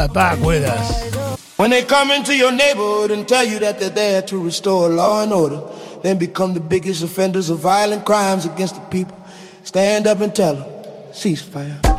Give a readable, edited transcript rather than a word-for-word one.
Back with us. When they come into your neighborhood and tell you that they're there to restore law and order, then become the biggest offenders of violent crimes against the people, stand up and tell them, ceasefire.